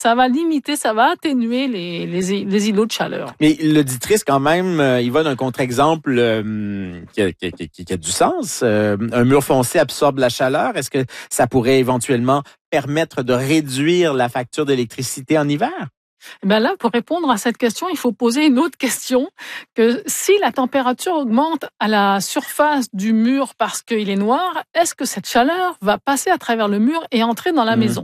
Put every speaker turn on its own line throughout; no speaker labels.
ça va limiter, ça va atténuer les îlots de chaleur.
Mais l'auditrice, quand même, il va d'un contre-exemple qui a du sens. Un mur foncé absorbe la chaleur. Est-ce que ça pourrait éventuellement permettre de réduire la facture d'électricité en hiver?
Ben là, pour répondre à cette question, il faut poser une autre question, que si la température augmente à la surface du mur parce qu'il est noir, est-ce que cette chaleur va passer à travers le mur et entrer dans la maison?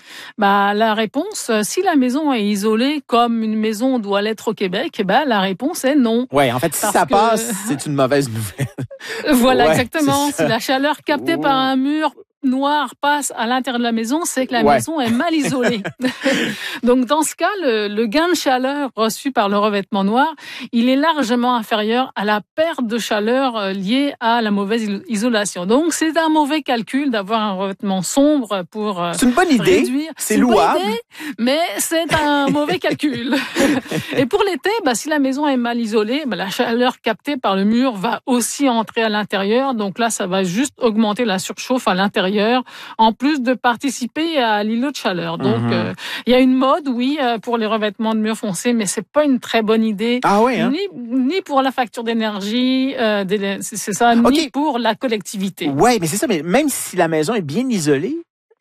La réponse, si la maison est isolée comme une maison doit l'être au Québec, la réponse est non.
Ouais, en fait, si ça passe, c'est une mauvaise nouvelle.
Voilà, exactement. Si la chaleur captée par un mur noir passe à l'intérieur de la maison, c'est que la maison est mal isolée. Donc, dans ce cas, le gain de chaleur reçu par le revêtement noir, il est largement inférieur à la perte de chaleur liée à la mauvaise isolation. Donc, c'est un mauvais calcul d'avoir un revêtement sombre pour
c'est une bonne idée.
Réduire.
C'est louable.
Idée, mais c'est un mauvais calcul. Et pour l'été, si la maison est mal isolée, la chaleur captée par le mur va aussi entrer à l'intérieur. Donc là, ça va juste augmenter la surchauffe à l'intérieur, en plus de participer à l'îlot de chaleur. Donc, il y a une mode, oui, pour les revêtements de murs foncés, mais c'est pas une très bonne idée.
Ah oui, hein?
Ni pour la facture d'énergie, c'est ça, ni pour la collectivité.
Oui, mais c'est ça. Mais même si la maison est bien isolée,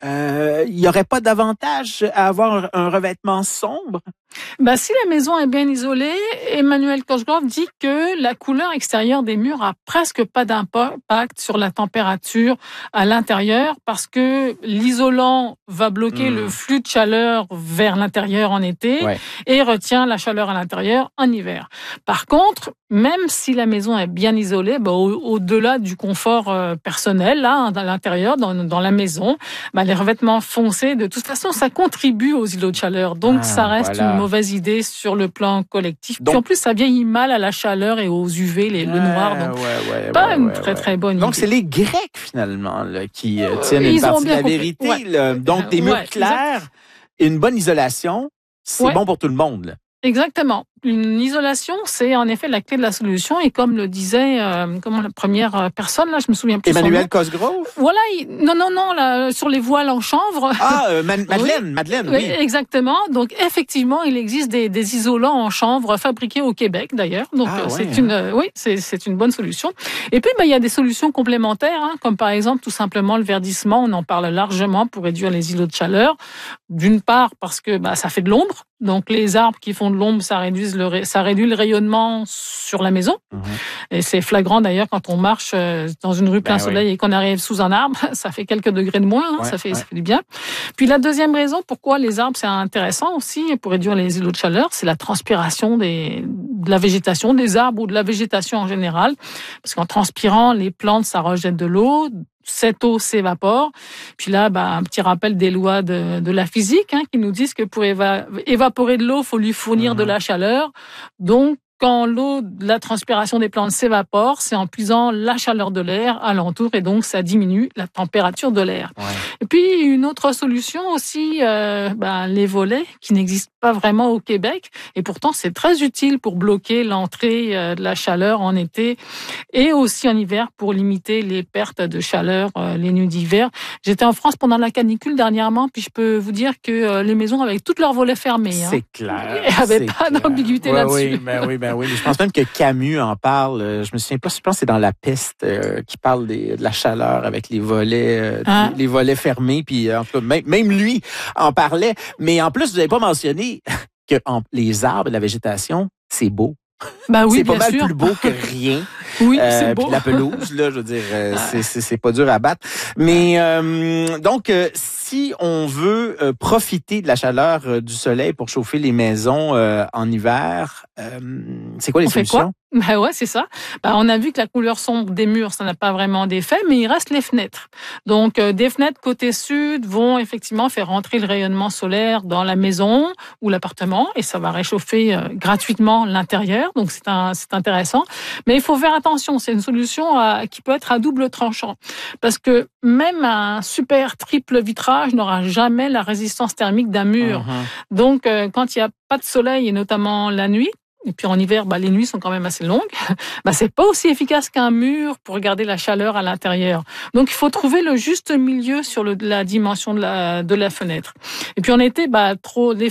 il n'y aurait pas d'avantage à avoir un revêtement sombre?
Si la maison est bien isolée, Emmanuel Cosgrove dit que la couleur extérieure des murs a presque pas d'impact sur la température à l'intérieur parce que l'isolant va bloquer le flux de chaleur vers l'intérieur en été et retient la chaleur à l'intérieur en hiver. Par contre, même si la maison est bien isolée, au-delà du confort personnel, là, à l'intérieur, dans la maison, les revêtements foncés, de toute façon, ça contribue aux îlots de chaleur. Donc, ça reste une mauvaise idée sur le plan collectif. Puis en plus, ça vieillit mal à la chaleur et aux UV, le noir. Donc, pas une très bonne idée.
Donc, c'est les Grecs, finalement, là, qui tiennent une partie de la vérité. Donc, des murs clairs, une bonne isolation, c'est bon pour tout le monde, là.
Exactement. Une isolation, c'est en effet la clé de la solution. Et comme le disait la première personne, là, je me souviens plus
Emmanuel Cosgrove?
Voilà. Non, là, sur les voiles en chanvre.
Ah, Madeleine, oui.
Exactement. Donc, effectivement, il existe des isolants en chanvre fabriqués au Québec, d'ailleurs. Donc, c'est une bonne solution. Et puis, il y a des solutions complémentaires, comme par exemple, tout simplement, le verdissement. On en parle largement pour réduire les îlots de chaleur. D'une part, parce que ça fait de l'ombre. Donc, les arbres qui font de l'ombre, ça réduit le rayonnement sur la maison. Et c'est flagrant d'ailleurs quand on marche dans une rue plein soleil et qu'on arrive sous un arbre, ça fait quelques degrés de moins, ça fait du bien. Puis la deuxième raison pourquoi les arbres c'est intéressant aussi pour réduire les îlots de chaleur, c'est la transpiration de la végétation, des arbres ou de la végétation en général. Parce qu'en transpirant, les plantes, ça rejette de l'eau. Cette eau s'évapore. Puis là, un petit rappel des lois de la physique qui nous disent que pour évaporer de l'eau, il faut lui fournir de la chaleur. Donc, quand la transpiration des plantes s'évapore, c'est en puisant la chaleur de l'air alentour et donc ça diminue la température de l'air. Et puis une autre solution aussi, les volets qui n'existent pas vraiment au Québec et pourtant c'est très utile pour bloquer l'entrée de la chaleur en été et aussi en hiver pour limiter les pertes de chaleur les nuits d'hiver. J'étais en France pendant la canicule dernièrement, puis je peux vous dire que les maisons avaient tous leurs volets fermés.
C'est clair.
Il n'y avait pas d'ambiguïté là-dessus.
Oui, je pense même que Camus en parle. Je me souviens pas, je pense que c'est dans La Peste qui parle de la chaleur avec les volets, les volets fermés. Puis en tout cas, même lui en parlait. Mais en plus, vous n'avez pas mentionné que les arbres et la végétation, c'est beau. C'est pas mal plus beau que rien.
Oui, c'est beau.
Puis la pelouse, là, je veux dire, c'est pas dur à battre. Mais donc, si on veut profiter de la chaleur du soleil pour chauffer les maisons en hiver, c'est quoi les solutions?
C'est ça. On a vu que la couleur sombre des murs, ça n'a pas vraiment d'effet, mais il reste les fenêtres. Donc, des fenêtres côté sud vont effectivement faire rentrer le rayonnement solaire dans la maison ou l'appartement et ça va réchauffer gratuitement l'intérieur. Donc, c'est intéressant. Mais il faut faire attention. C'est une solution qui peut être à double tranchant. Parce que même un super triple vitrage n'aura jamais la résistance thermique d'un mur. Donc, quand il n'y a pas de soleil et notamment la nuit, et puis en hiver, les nuits sont quand même assez longues. C'est pas aussi efficace qu'un mur pour garder la chaleur à l'intérieur. Donc il faut trouver le juste milieu sur la dimension de la fenêtre. Et puis en été, les